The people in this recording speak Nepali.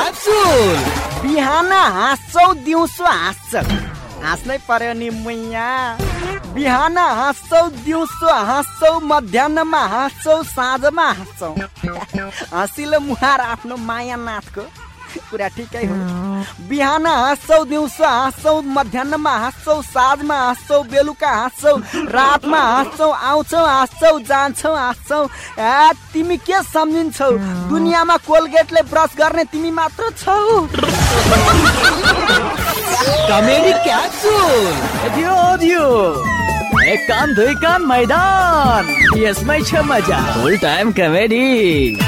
क्याप्सुल। बिहान हाँस्छौ दिउँसो हाँस्छौ, हाँस्नै पर्यो नि मैया। बिहान हाँस्छौ दिउँसो हाँस्छौ, मध्याहमा हाँस्छौ, साँझमा हाँस्छौ। हँसिलो मुहार आफ्नो माया नाथको कुरा ठिकै हो। बिहान हाँस्छौ दिउँसो हाँस्छौ, मध्याहमा हाँस्छौ, साँझमा हाँस्छौ, बेलुका हाँस्छौ, रातमा हाँस्छौ, आउँछौ हाँस्छौ, जान्छौ हाँस्छौ। तिमी के सम्झिन्छौ? दुनियाँमा कोलगेटले ब्रस गर्ने तिमी मात्र छौ। Comedy capsule. दियो एक कान दुई कान मैदान, यसमै छ मजा। फुल टाइम कमेडी।